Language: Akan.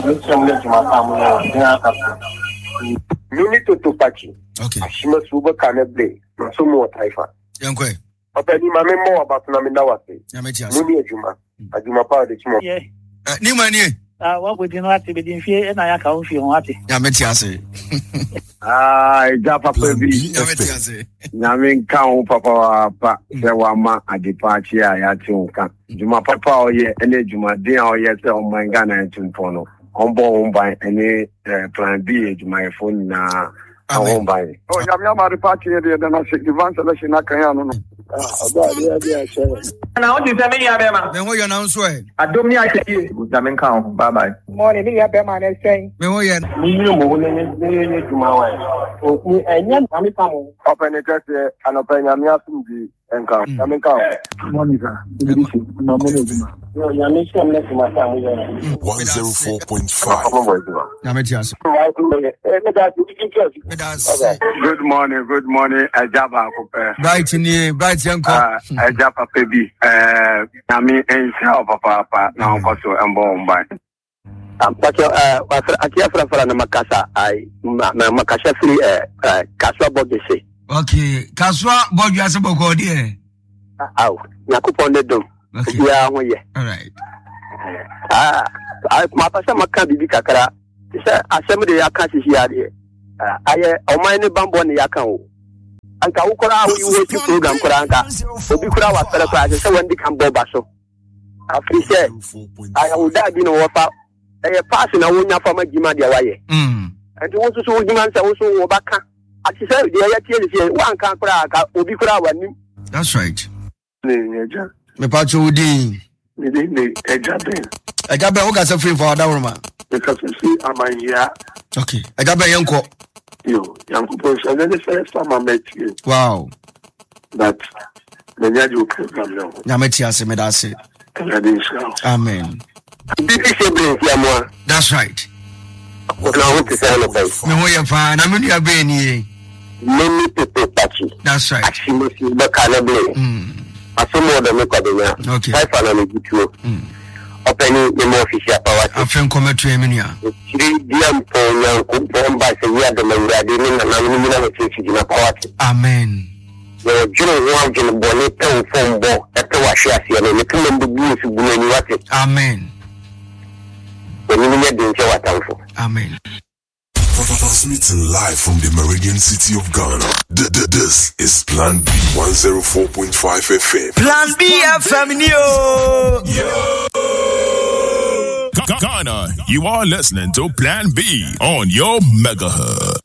Minute to Pachi. Okay. She must over Canable. So more Taifa. Young Quay. Open my memoir about Naminawati. Yametias. Nuni Juma. Ajuma Power the Chimo. Yeah. Nimani. What would you not be in fear? And I can't feel what it. Yametias. Japa Baby. Yametias. Namin Cow Papa, Sewama, a departure, Yatunka. Juma Papa, or ye, any Juma, dear, or yes, on my Ghana and Tumpono. On board by any plan B, my phone now. Oh, Yamama departure, then I said, Divan selection, I can't. And I want to tell me, Yabema. Then what you announce? I don't mean I say, Yamin Cow. Bye bye. Morning, Yabema, and saying, Memory. Open it and open Yamia and come. Yamin Cow. Monica, 104.5. Yametias. Good morning, Ajaba. Bright in here, bright young Ajapa Baby, Nami and Shell Papa, now also and born by. Akiafra for Namakasa, I Makasha free Kaswa Bogese. Okay, Kaswa Bogasabo Gordie. Ow, Yakupon the Dome. Yeah, all right. My pastor Makabi Kakara. Assembly Akasi here. I mind the bamboo in the account. And Kaukora, we wait to program Koranka. Obikura was celebrated, so when they come Bobaso. After said, I would have been over a passing a winner from a Gimadia way. And you want to show demands also Obaka. As you said, the idea one can crack Obikura when. That's right. Me pacho udi. Ejabe o gasa free for that woman. Because you see, I'm here. Okay. Ejabe yanko. Yo, yanko post. And then the first time I met you. Wow. That the Nyaju program now. Yametias me that's it. Amen. That's right. Me wo ye fa na me nua be ni. Many people touchy. That's right. Okay. I finally get you. Opening the more official power. I think come to Emilia. 3 DM for young by the year the power. Amen. The general one can bonnet from Bo at the Washia and the Kumbu Blues who will it. Amen. When you get the Jawatan. Amen. Transmitting live from the Meridian City of Ghana. This is Plan B 104.5 FM. Plan B FM Ghana, you are listening to Plan B on your megahertz.